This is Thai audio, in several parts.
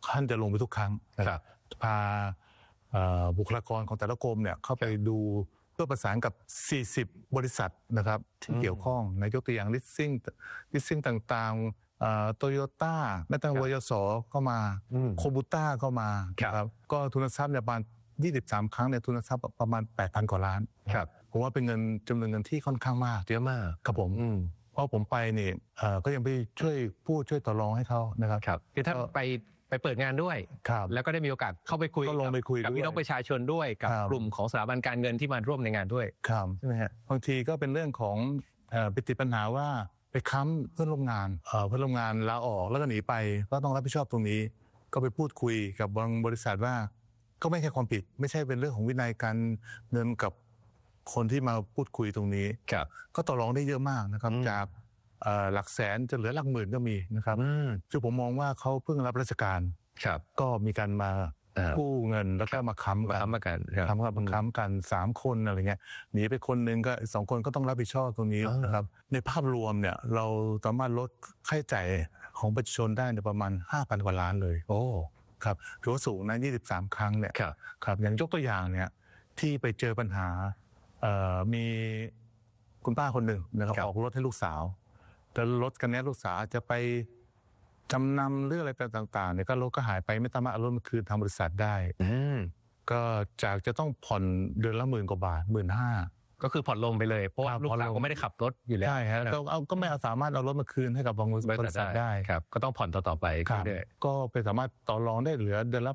ท่านจะลงไปทุกครั้งนะครับพาบุคลากรของแต่ละกรมเนี่ยเข้าไปดูเพื่อประสานกับ40บริษัทนะครับที่เกี่ยวข้องในยกตัวอย่างลิสซิ่งต่างๆโตโยต้าแม้แต่วยสก็มาโคบูต้าก็มาครับก็ทุนทรัพย์ประมาณ23 ครั้งเนี่ยทุนทรัพย์ประมาณ 8,000 กว่าล้านครับผมว่าเป็นจำนวนเงินที่ค่อนข้างมากเยอะมากครับผมเพราะผมไปนี่ก็ยังไปช่วยต่อรองให้เขานะครับคือถ้าไปเปิดงานด้วยแล้วก็ได้มีโอกาสเข้าไปคุยกับพี่น้องประชาชนด้วยกับกลุ่มของสถาบันการเงินที่มาร่วมในงานด้วยใช่ไหมฮะบางทีก็เป็นเรื่องของไปติดปัญหาว่าไปค้ำเพื่อนร่วมงานลาออกแล้วก็หนีไปก็ต้องรับผิดชอบตรงนี้ก็ไปพูดคุยกับบางบริษัทว่าก็ไม่ใช่ความผิดไม่ใช่เป็นเรื่องของวินัยการเงินกับคนที่มาพูดคุยตรงนี้ก็ต่อรองได้เยอะมากนะครับจากหลักแสนจะเหลือหลักหมื่นก็มีนะครับคือผมมองว่าเขาเพิ่งรับราชการก็มีการมากู้เงินแล้วก็มาค้ำกัน3 คนอะไรเงี้ยหนีไปคนนึงก็2 คนก็ต้องรับผิดชอบตรงนี้นะครับในภาพรวมเนี่ยเราสามารถลดค่าใช้จ่ายของประชาชนได้ประมาณ 5,000 กว่าล้านเลยครับถือว่าสูงนะ23 ครั้งเนี่ยครับอย่างยกตัวอย่างเนี่ยที่ไปเจอปัญหามีคุณป้าคนหนึ่งนะครับออกรถให้ลูกสาวแต่รถคันนี้ลูกสาวจะไปจำนำหรืออะไรต่างๆเนี่ยก็รถก็หายไปไม่สามารถเอารถมาคืนทางบริษัทได้ก็จากจะต้องผ่อนเดือนละ10,000 กว่าบาท 15,000 ก็คือผ่อนลงไปเลยเพราะลูกสาวก็ไม่ได้ขับรถอยู่แล้วใช่ฮะก็ไม่สามารถเอารถมาคืนให้กับบริษัทได้ครับก็ต้องผ่อนต่อไปเรื่อยๆก็ไปสามารถต่อรองได้เหลือเดือนละ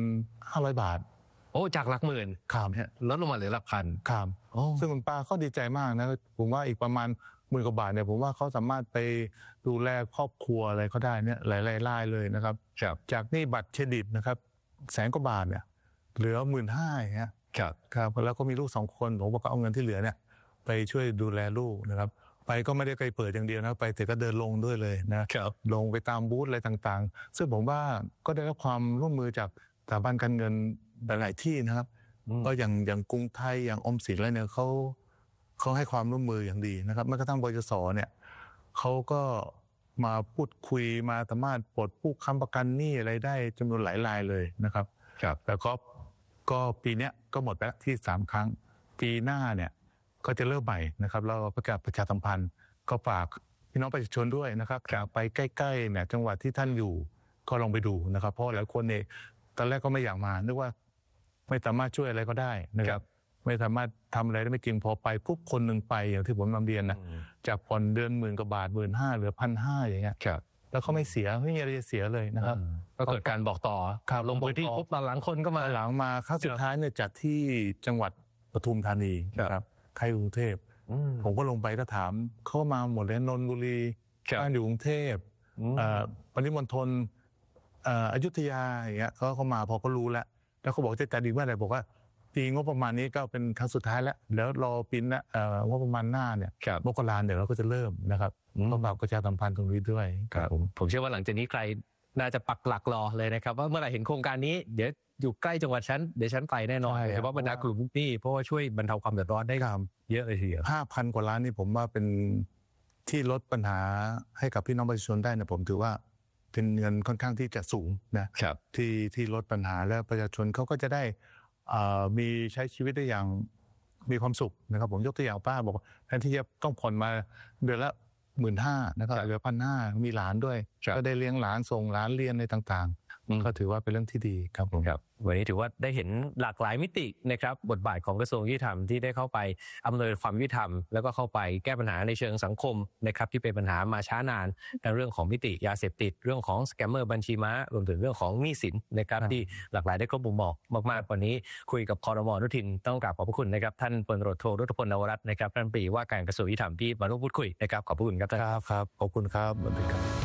1,500 บาทโอ้จากหลักหมื่นลดลงมาเหลือหลักพันครับซึ่งคุณป้าเขาดีใจมากนะผมว่าอีกประมาณ10,000 กว่าบาทเนี่ยผมว่าเขาสามารถไปดูแลครอบครัวอะไรเขาได้เนี่ยหลายๆรายเลยนะครับจากนี่บัตรเครดิตนะครับ100,000 กว่าบาทเนี่ยเหลือ 15,000 อย่างเงี้ยครับแล้วก็มีลูก2 คนผมก็เอาเงินที่เหลือเนี่ยไปช่วยดูแลลูกนะครับไปก็ไม่ได้ไปเปิดอย่างเดียวนะไปแต่ก็เดินลงด้วยเลยนะลงไปตามบูธอะไรต่างๆซึ่งผมว่าก็ได้รับความร่วมมือจากสถาบันการเงินหลายๆที่นะครับก็อย่างกรุงไทยอย่างออมสินอะไรเนี่ยเขาให้ความร่วมมืออย่างดีนะครับแม้กระทั่งบจส.เนี่ยเขาก็มาพูดคุยมาสามารถปลดผู้ค้ำประกันหนี้อะไรได้จำนวนหลายรายเลยนะครับแต่ก็ปีนี้ก็หมดไปที่3 ครั้งปีหน้าเนี่ยก็จะเริ่มใหม่นะครับเราประกาศประชาสัมพันธ์ก็ฝากพี่น้องประชาชนด้วยนะครับไปใกล้ๆเนี่ยจังหวัดที่ท่านอยู่ก็ลองไปดูนะครับเพราะหลายคนเนี่ยตอนแรกก็ไม่อยากมานึกว่าไม่สามารถช่วยอะไรก็ได้นะครับไม่สามารถทำอะไรได้ไม่จริงพอไปปุ๊บคนหนึ่งไปอย่างที่ผมนำเรียนนะจากผ่อนเดือน10,000 กว่าบาท 15,000 เหลือ 1,500 อย่างเงี้ยแล้วเขาไม่เสียไม่มีอะไรจะเสียเลยนะครับก็เกิดการบอกต่อลงพื้นที่ปุ๊บหลังคนก็มาหลังมาครั้งสุดท้ายเนี่ยจัดที่จังหวัดปทุมธานีนะครับใครกรุงเทพผมก็ลงไปก็ถามเข้ามาหมดเลยนนทบุรีบ้านอยู่กรุงเทพปริมณฑลอยุธยาอย่างเงี้ยเขามาพอเขารู้แล้วเขาบอกจะจัดอีกเมื่อไหร่บอกว่าปีงบประมาณนี้ก็เป็นครั้งสุดท้ายแล้วรอปีหน้างบประมาณหน้าเนี่ยมกราเดี๋ยวเราก็จะเริ่มนะครับต้องฝากประชาสัมพันธ์ตรงนี้ด้วยครับผมเชื่อว่าหลังจากนี้ใครน่าจะปักหลักรอเลยนะครับว่าเมื่อไหร่เห็นโครงการนี้เดี๋ยวอยู่ใกล้จังหวัดฉันเดี๋ยวฉันไปแน่นอนเฉพาะบรรดากลุ่มนี้เพราะว่าช่วยบรรเทาความเดือดร้อนได้เยอะเลยทีเดียว 5,000 กว่าล้านนี่ผมว่าเป็นที่ลดปัญหาให้กับพี่น้องประชาชนได้นะผมถือว่าเป็นเงินค่อนข้างที่จะสูงนะที่ลดปัญหาแล้วประชาชนเขาก็จะได้มีใช้ชีวิตได้อย่างมีความสุขนะครับผมยกตัวอย่างป้าบอกแทนที่จะต้องผ่อนมาเดือนละ 15,000 นะครับเหลือ 1,500 มีหลานด้วยก็ได้เลี้ยงหลานส่งหลานเรียนในต่างๆก็ถือว่าเป็นเรื่องที่ดีครับผมครับวันนี้ถือว่าได้เห็นหลากหลายมิตินะครับบทบาทของกระทรวงยุติธรรมที่ได้เข้าไปอำนวยความยุติธรรมแล้วก็เข้าไปแก้ปัญหาในเชิงสังคมนะครับที่เป็นปัญหามาช้านานในเรื่องของมิติยาเสพติดเรื่องของสแกมเมอร์บัญชีม้ารวมถึงเรื่องของหนี้สินนะครับที่หลากหลายได้ครบมุมมองมากๆวันนี้คุยกับครม.อนุทินต้องกราบขอบพระคุณนะครับท่านพลตำรวจโทรุตพล นวรัตน์นะครับรัฐมนตรีว่าการกระทรวงยุติธรรมที่มาร่วมพูดคุยนะครับขอบพระคุณครับครับขอบคุณครับ